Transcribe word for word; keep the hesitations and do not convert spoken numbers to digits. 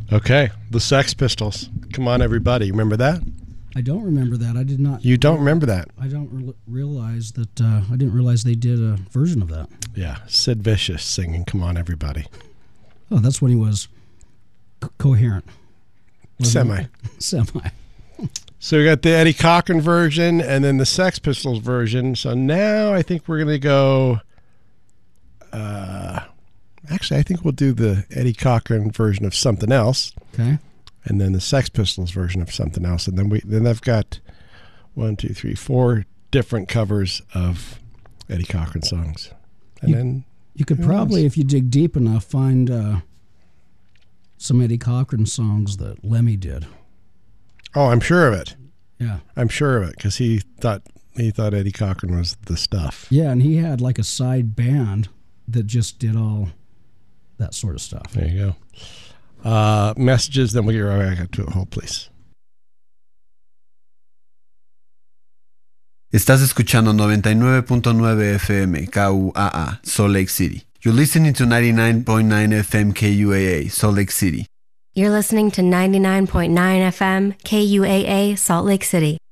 Okay, the Sex Pistols. Come on, everybody. Remember that? I don't remember that. I did not. You don't remember that? I don't re- realize that. Uh, I didn't realize they did a version of that. Yeah, Sid Vicious singing "Come On, Everybody." Oh, that's when he was co- coherent. Semi. Semi. So we got the Eddie Cochran version and then the Sex Pistols version. So now I think we're going to go... Uh, actually, I think we'll do the Eddie Cochran version of Something Else. Okay. And then the Sex Pistols version of Something Else. And then we then I've got one, two, three, four different covers of Eddie Cochran songs. And you, then... You could probably, else? if you dig deep enough, find uh, some Eddie Cochran songs that Lemmy did. Oh, I'm sure of it. Yeah. I'm sure of it because he thought he thought Eddie Cochran was the stuff. Yeah, and he had like a side band that just did all that sort of stuff. There you go. Uh, messages, then we'll get right back to it. Hold, please. Estás escuchando ninety-nine point nine F M K U A A, Salt Lake City. You're listening to ninety-nine point nine F M K U A A, Salt Lake City. You're listening to ninety-nine point nine F M K U A A, Salt Lake City.